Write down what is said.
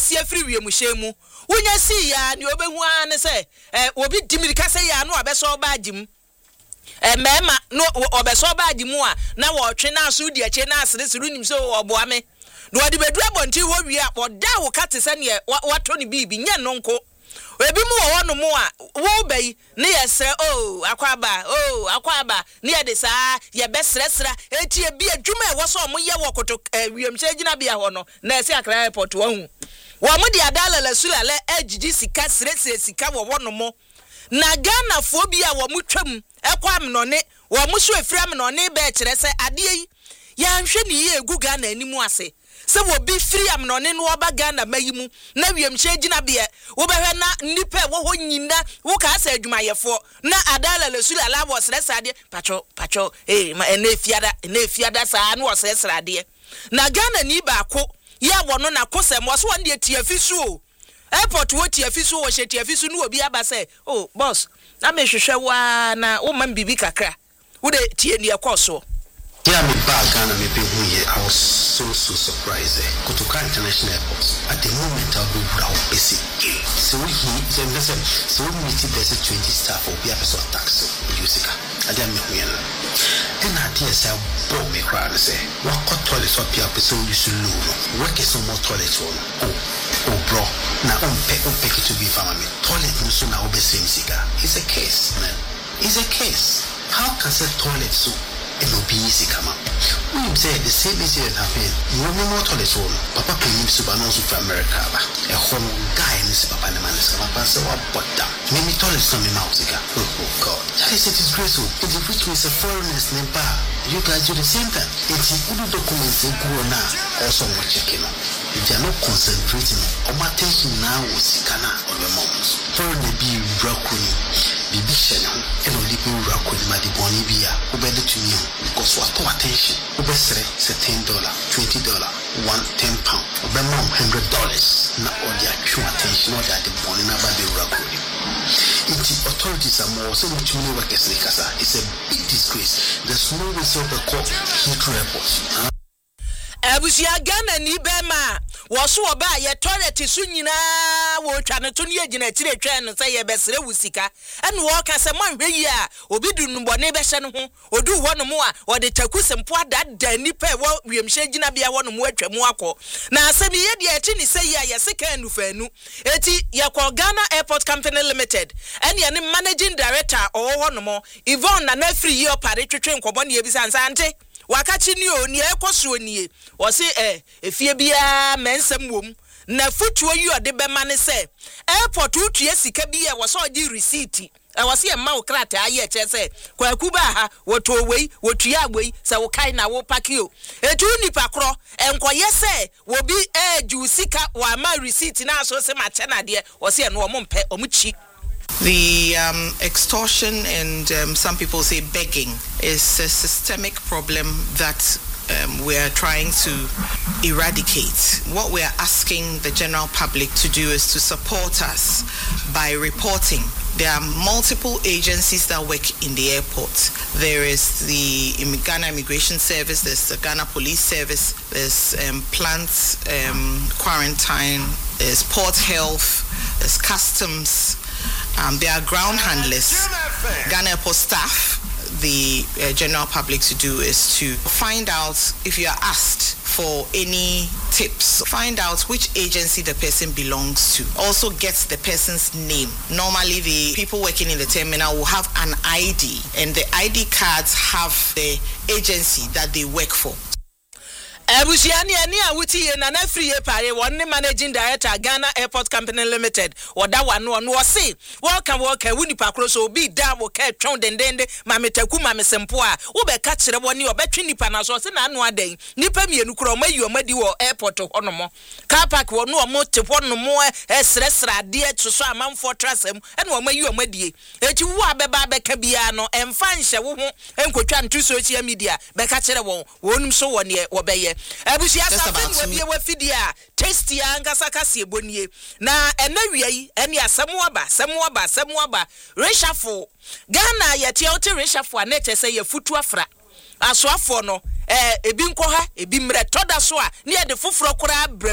si afiri wiemhye mu wonya si ya ne obehu an se obi dimirika se ya no abeso ba agim mema no obeso ba agimu a na wo twe na aso di ache na asere sere nim so oboa me no odi bedura bonti wo wi a oda wo kate se ne wato ne bibi nya no nko ebi mu wo no mu a wo bai ne yesre akwaba ne yede saa ye besresra eti bi adwuma e wo so mo ye wo koto wiemhye gina bia ho no na ese Accra airport wa hu wo mo di adala la sulale ejiji sika sresre sika wo no mo na Ghana fo bia wo mo twam ekwa mnone wo mo so efira mnone be kire se ade yi ya nhwe ne ye egu Ghana animu ase se wo bi free mnone no oba Ghana mayimu na wiemhye gina bia wo behwe na nipa wo ho nyina wo ka asa adwumayefo na adala la sulala wo sresra ade pacho enefiada saa na wo sresra ade na Ghana ni ba ko ya wono na kosem wo so won de tiafisu o airport wo tiafisu wo hye tiafisu no obi aba say oh boss na me hwehwe wa na wo man bibi kakra wo de tie ne ekoso yeah me back Ghana me be who here I was so surprised Kotoka International Airport at the moment I'll be without basic so we meet the 20 staff or be a person tax music I didn't know here then I did say bomb me cry and say what toilets up here person you should know work is some more toilets on oh bro na pick it to be family toilet no so na obesem sika it's a case man it's a case how can say toilet so and be easy come up when you say the same issue that happened you know more toilet so papa can you so also from America a home guy and this papa na man is come up and say what but that maybe toilet some in Mexico oh god that is it is graceful if the rich is a foreigners never you guys do the same thing it's good documents go na also what checking if they are not concentrating on what taking now was Ghana or the moms foreign be brokuni bibi shena and only be brokuni ma di boni bia obede to me because what attention obesre say $10 $20 £10 obemom $100 na all their true attention all that the boni na ba be brokuni the authorities are more so much money workers like us it's a big disgrace there's no way so the court Heathrow Airport Abusia Ghana ni bema wo so oba ye toilet su nyina wo twa ne to ne agina tire twa no say ye besere wusika ene wo ka se manhwe yi a obi du nbone be hye no ho odu wo no mo a wo de takusempo adada nipa wo wiemhye gina bia wo no mo atwamu akọ na asemi ye de achi ni say ya ye seka anufanu eti ye ko Ghana Airport Company Limited ene ye ne managing director owo no mo Yvonne na free ye opare twetwe nkobo ne ye bisa nsante wakachi ni o ni ekoso nie wo se efie bia mensem wom na futuo yi ode be mane se airport utue sika bia wo so oji receipt wo se ma wo krata aye che se kwaku ba ha woto wei wotue agbei se wo kai na wo pakio etu nipa kro enkoye se wo bi ju sika wa ma receipt na so se ma che na de wo se no mo mpe omuchi. The extortion and some people say begging is a systemic problem that we are trying to eradicate. What we are asking the general public to do is to support us by reporting. There are multiple agencies that work in the airport. There is the Ghana Immigration Service, there's the Ghana Police Service, there's plant quarantine, there's port health, there's customs. There are ground handlers. Ghana Airport staff, the general public to do is to find out if you are asked for any tips, find out which agency the person belongs to. Also get the person's name. Normally the people working in the terminal will have an ID and the ID cards have the agency that they work for. Abusiani ani awuti ye na free ye pare one managing director Ghana Airport Company Limited oda wano no se welcome wuni pakro so bi da wo ka twon dendende mametaku mamesempo a wo be ka kire woni obetwe nipa na so se na anu adan nipa mienu kro mayi omadi wo airport honomo car park wo no mo tepo no mo esresra de so amanfo trasem ene wo mayi omadi eti wo abeba beka bia no emfa nhye wo ho enkotwa ntu social media be ka kire wo wonum so woni wo beye abusia safen we bie wafidia tasty angasa kase ebonie na enawie yi ene asemu aba reshafo Ghana yete ote reshafo aneche se ye futu afra asoafo no ebi nko ha ebi mre toda so a ne ye de foforo kora